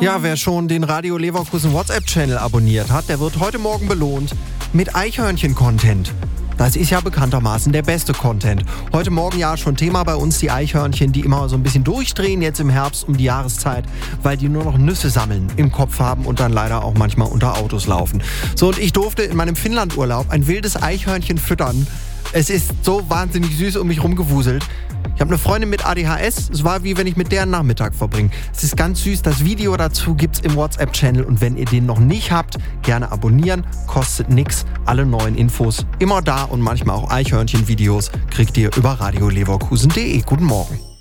Ja, wer schon den Radio Leverkusen WhatsApp-Channel abonniert hat, der wird heute Morgen belohnt mit Eichhörnchen-Content. Das ist ja bekanntermaßen der beste Content. Heute Morgen ja schon Thema bei uns, die Eichhörnchen, die immer so ein bisschen durchdrehen jetzt im Herbst um die Jahreszeit, weil die nur noch Nüsse sammeln im Kopf haben und dann leider auch manchmal unter Autos laufen. So, und ich durfte in meinem Finnlandurlaub ein wildes Eichhörnchen füttern. Es ist so wahnsinnig süß um mich rumgewuselt. Ich habe eine Freundin mit ADHS, es war wie wenn ich mit der einen Nachmittag verbringe. Es ist ganz süß, das Video dazu gibt's im WhatsApp-Channel und wenn ihr den noch nicht habt, gerne abonnieren, kostet nix. Alle neuen Infos immer da und manchmal auch Eichhörnchen-Videos kriegt ihr über radioleverkusen.de. Guten Morgen.